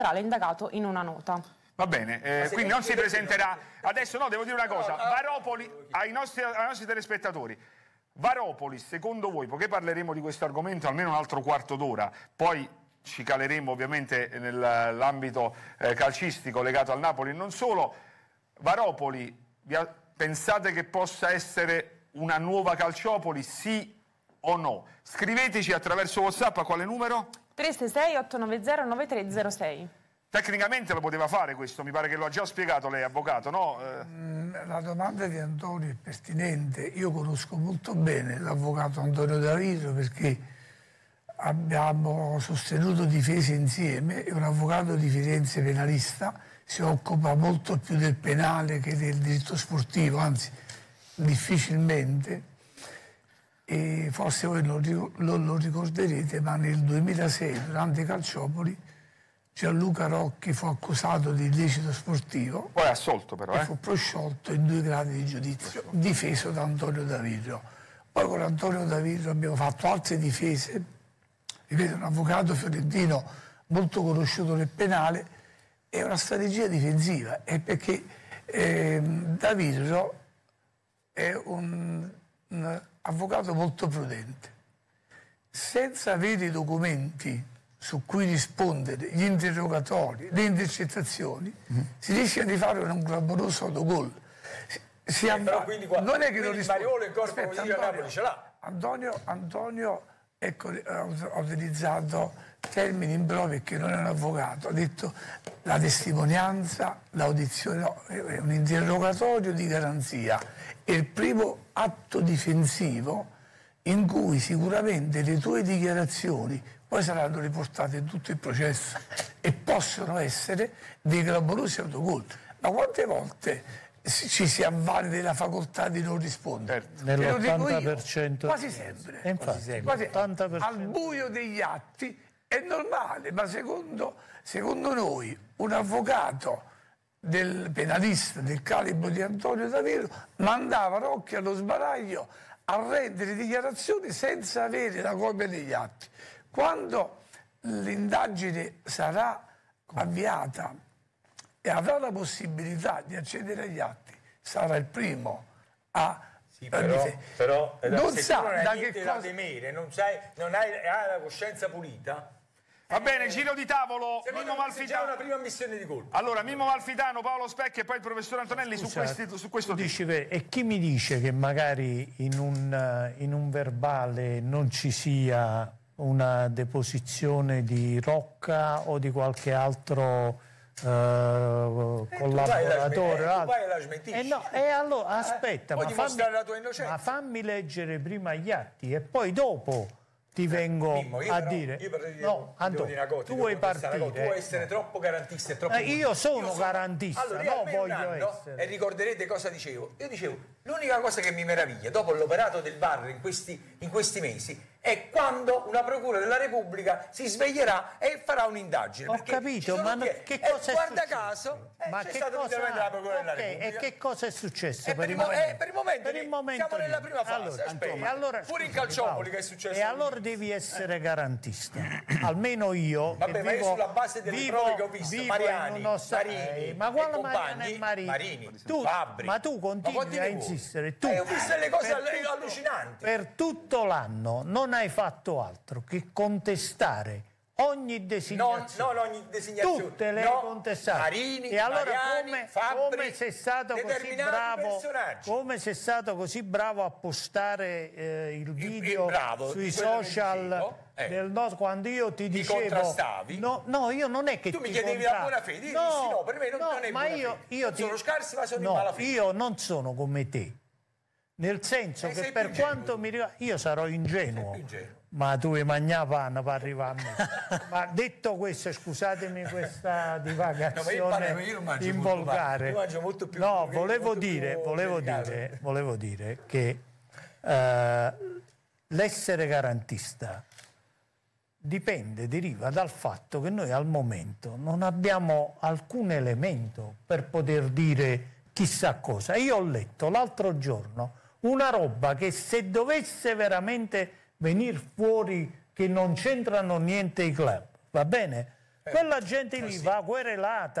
l'indagato in una nota. Va bene, quindi non si presenterà. Adesso no, devo dire una cosa. Varopoli, ai nostri telespettatori, Varopoli, secondo voi, poiché parleremo di questo argomento almeno un altro quarto d'ora, poi ci caleremo ovviamente nell'ambito calcistico legato al Napoli e non solo, Varopoli, pensate che possa essere una nuova Calciopoli, sì o no? Scriveteci attraverso WhatsApp a quale numero? 366-890-9306. Tecnicamente lo poteva fare questo, mi pare che lo ha già spiegato lei, avvocato, no? La domanda di Antonio è pertinente. Io conosco molto bene l'avvocato Antonio Davido perché abbiamo sostenuto difese insieme. È un avvocato di Firenze penalista, si occupa molto più del penale che del diritto sportivo, anzi difficilmente. E forse voi non lo ricorderete, ma nel 2006, durante Calciopoli, Gianluca Rocchi fu accusato di illecito sportivo. Poi assolto però, e fu prosciolto in 2 gradi di giudizio, difeso da Antonio Davido. Poi con Antonio Davido abbiamo fatto altre difese. Ripeto, un avvocato fiorentino molto conosciuto nel penale, è una strategia difensiva, è perché Davido è un avvocato molto prudente. Senza avere i documenti su cui rispondere, gli interrogatori, le intercettazioni, si rischia di fare un clamoroso autogol. Non è che non risponde. Mariolo il corpo così a Napoli ce l'ha. Antonio ha utilizzato termini impropri che non è un avvocato, ha detto la testimonianza, l'audizione, no, è un interrogatorio di garanzia, è il primo atto difensivo in cui sicuramente le tue dichiarazioni poi saranno riportate in tutto il processo e possono essere dei clamorosi autogol. Ma quante volte ci si avvale della facoltà di non rispondere? Nell'80%. Quasi sempre. Infatti, quasi, 80%. al buio degli atti è normale, ma secondo noi un avvocato del penalista del calibro di Antonio Davido mandava Rocchi allo sbaraglio a rendere dichiarazioni senza avere la copia degli atti. Quando l'indagine sarà avviata e avrà la possibilità di accedere agli atti, sarà il primo a... Sì, però non se sa tu non hai da niente che da cosa... temere, non hai la coscienza pulita... Va bene, giro di tavolo, Mimmo Malfitano. Già una prima ammissione di colpa. Allora, Mimmo Malfitano, Paolo Specchi e poi il professor Antonelli. Scusa, su questo dice, e chi mi dice che magari in un verbale non ci sia una deposizione di Rocca o di qualche altro collaboratore? Allora aspetta, ma fammi leggere prima gli atti e poi dopo ti vengo a dire. No, Antonio, tu vuoi partire. Tu vuoi essere troppo garantista e troppo io sono garantista, allora, no, voglio essere. E ricorderete cosa dicevo? Io dicevo, l'unica cosa che mi meraviglia dopo l'operato del VAR in questi mesi è quando una procura della Repubblica si sveglierà e farà un'indagine. Ho capito, ma che cosa è guarda successo? Caso ma c'è che stato l'intervento della procura della Repubblica. E che cosa è successo per il momento siamo nella prima fase. Allora, pure in Calciopoli che è successo. E allora devi essere garantista. Almeno io. Vabbè, ma io sulla base delle prove che ho visto, Mariani, Marini, ma quale Mariani e Marini? Fabbri. Ma tu continui a insistere. Tu ho visto delle cose allucinanti. Per tutto l'anno non hai fatto altro che contestare ogni designazione. Non ogni designazione. Tutte le hai contestate. Marini, e allora Mariani, Fabbri, come sei stato così bravo? Come sei stato così bravo a postare il video sui social? Quando io ti dicevo contrastavi? No, io non è che tu mi chiedevi la buona fede. Io dissi no, per me non è buona fede. Sono scarsi, ma sono in malafede. Io non sono come te. Nel senso che per quanto mi riguarda, io sarò ingenuo, ma tu hai mangiato panna per arrivare a me. Ma detto questo, scusatemi questa divagazione in volgare. Io mangio molto più. No, volevo dire che l'essere garantista deriva dal fatto che noi al momento non abbiamo alcun elemento per poter dire chissà cosa. Io ho letto l'altro giorno una roba che se dovesse veramente venire fuori che non c'entrano niente i club, va bene? Quella gente lì va querelata.